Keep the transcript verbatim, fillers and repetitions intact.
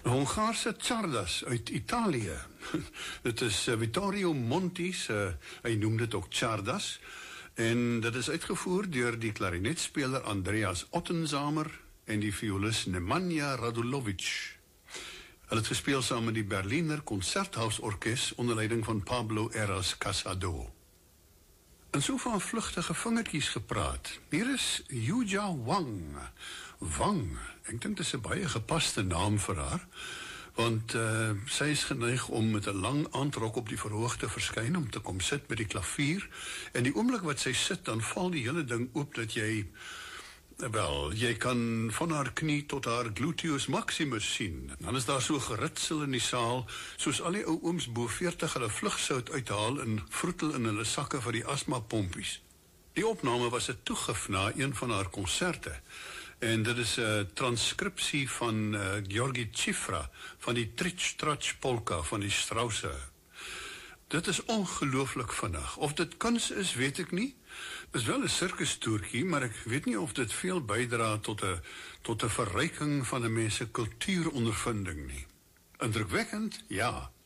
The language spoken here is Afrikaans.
Hongaarse Czardas uit Italië. Dit is uh, Vittorio Monti's, uh, hy noem dit ook Czardas, en dit is uitgevoer deur die klarinetspeler Andreas Ottenzamer en die violist Nemanja Radulovic. Hulle het gespeel saam met die Berliner Concerthausorkest onder leiding van Pablo Eras Casado. En so van vlugtige vingertjies gepraat. Hier is Yuja Wang. Wang, ek dink dit is 'n baie gepaste naam vir haar, want uh, sy is geneig om met 'n lang aandrok op die verhoog te verskyn, om te kom sit by die klavier, en die oomblik wat sy sit, dan val die hele ding oop dat jy, wel, jy kan van haar knie tot haar gluteus maximus sien. En dan is daar so geritsel in die saal, soos al die ou ooms bo veertig hulle vlugsout uithaal en vroetel in hulle sakke vir die asmapompies. Die opname was 'n toegif na een van haar konserte, en dit is 'n transkripsie van uh, Georgi Chifra van die Tritsch-Tratsch polka van die Strausse. Dit is ongelooflik vinnig. Of dit kuns is, weet ek nie. Dit is wel 'n sirkustoertjie, maar ek weet nie of dit veel bydra tot 'n tot 'n verryking van 'n mens se kultuurondervinding nie. Indrukwekkend, ja.